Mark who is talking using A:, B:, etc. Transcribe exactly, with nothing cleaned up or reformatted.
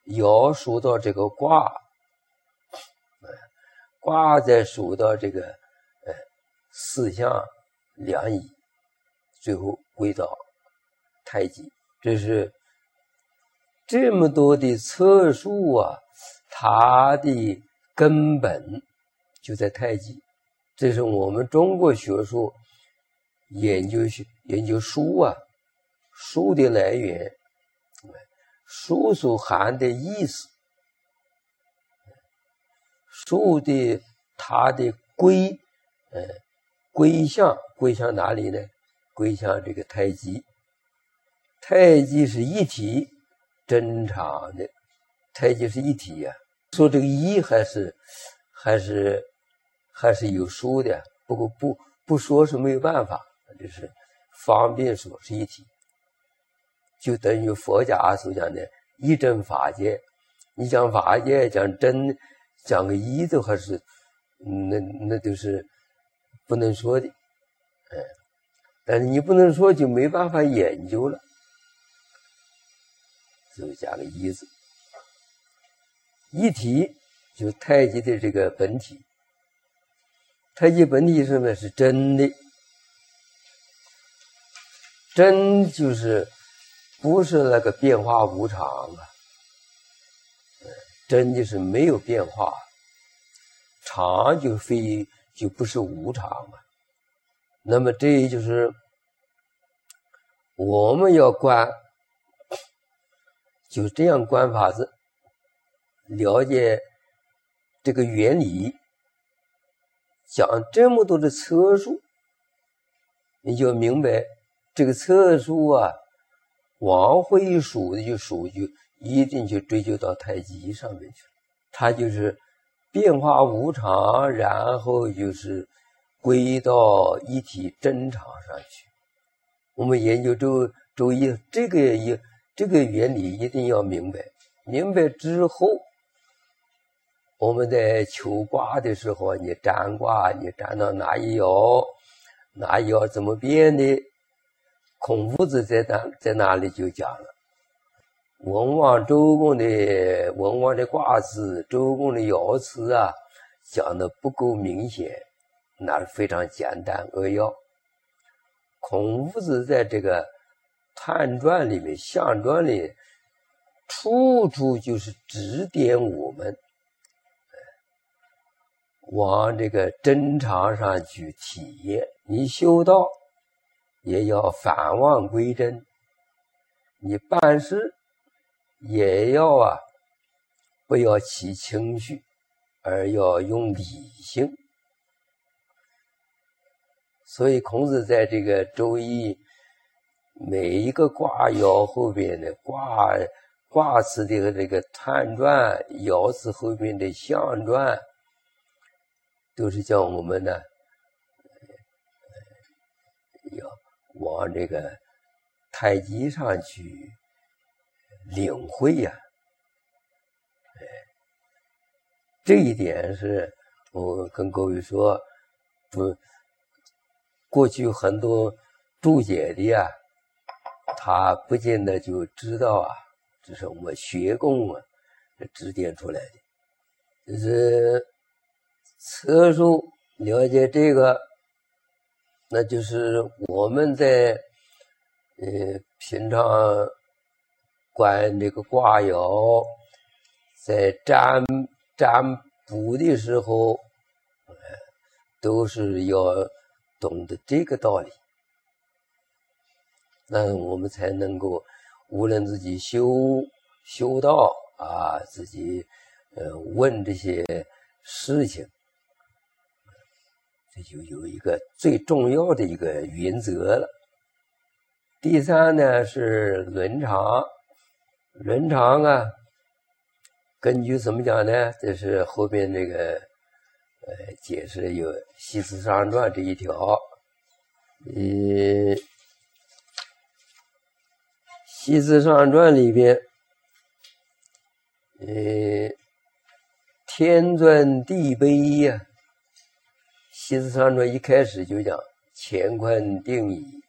A: 爻属到这个卦，卦再属到这个呃四象两仪，最后归到太极。这是这么多的测数啊，它的根本就在太极。这是我们中国学术研究研究数啊，数的来源，数所含的意思，数的它的归，呃，归向归向哪里呢？归向这个太极。太极是一体真常的，太极是一体呀、啊。说这个一还是还是还是有数的，不过不不说是没有办法，就是方便说是一体。就等于佛家所讲的一真法界，你讲法界讲真讲个一都还是那那都是不能说的，嗯，但是你不能说就没办法研究了，就加个一字。一体就太极的这个本体，太极本体是什么？是真的，真就是不是那个变化无常啊，真就是没有变化，常就非就不是无常啊。那么这就是我们要观，就这样观法子，了解这个原理，讲这么多的测数，你就明白这个测数啊，往回数的就数就一定就追究到太极上面去了。它就是变化无常，然后就是归到一体真常上去。我们研究周周易这个一这个原理一定要明白，明白之后，我们在求卦的时候，你占卦，你占到哪一爻，哪一爻怎么变的？孔夫子在那在那里就讲了，文王周公的文王的卦辞，周公的爻辞啊，讲的不够明显，那是非常简单扼要。孔夫子在这个探传里面、象传里，处处就是指点我们往这个真常上去体验。你修道也要返望归真，你办事也要啊，不要起情绪，而要用理性。所以孔子在这个周易每一个卦爻后边的卦卦辞的这个探传，爻辞后边的象传，都是叫我们呢，要往这个太极上去领会呀、啊。这一点是我跟各位说，不，过去很多注解的呀、啊，他不见得就知道啊，这是我们学供啊指点出来的。就是测数了解这个，那就是我们在呃平常观这个卦爻，在占占卜的时候，呃，都是要懂得这个道理，那我们才能够无论自己修修道啊，自己呃问这些事情，这就有一个最重要的一个原则了。第三呢是伦常，伦常啊，根据怎么讲呢？这是后边这个呃解释有《系辞上传》这一条，呃，《系辞上传》里边，呃，天尊地卑呀、啊，《系辞上传》一开始就讲乾坤定矣，